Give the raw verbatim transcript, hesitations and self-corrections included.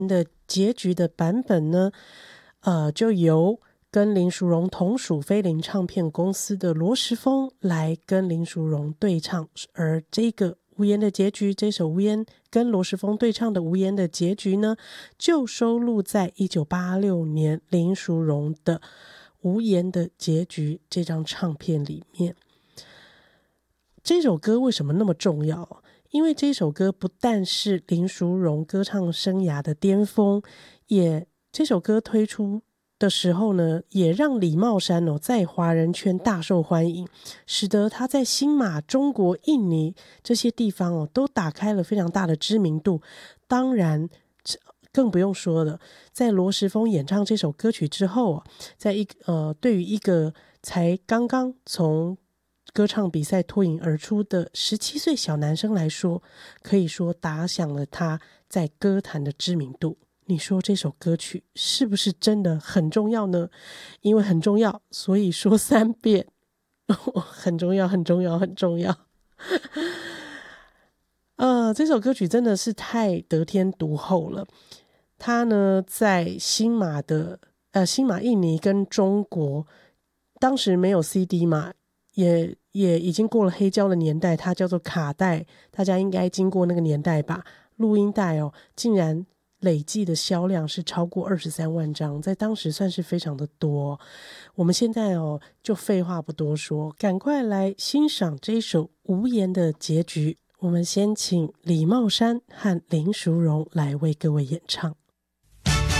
的结局的版本呢，呃，就由跟林淑荣同属飞林唱片公司的罗时丰来跟林淑荣对唱，而这个无言的结局，这首无言跟罗时丰对唱的无言的结局呢，就收录在一九八六年林淑荣的无言的结局这张唱片里面。这首歌为什么那么重要？因为这首歌不但是林淑荣歌唱生涯的巅峰，也这首歌推出的时候呢，也让李茂山哦在华人圈大受欢迎，使得他在新马、中国、印尼这些地方哦都打开了非常大的知名度。当然更不用说了，在罗时丰演唱这首歌曲之后啊，在一呃对于一个才刚刚从歌唱比赛脱颖而出的十七岁小男生来说，可以说打响了他在歌坛的知名度。你说这首歌曲是不是真的很重要呢？因为很重要，所以说三遍很重要很重要很重要呃，这首歌曲真的是太得天独厚了。它呢在新马的呃新马、印尼跟中国，当时没有 C D 嘛，也也已经过了黑胶的年代，它叫做卡带，大家应该经过那个年代吧。录音带哦，竟然累计的销量是超过二十三万张，在当时算是非常的多。我们现在哦，就废话不多说，赶快来欣赏这一首无言的结局。我们先请李茂山和林淑荣来为各位演唱。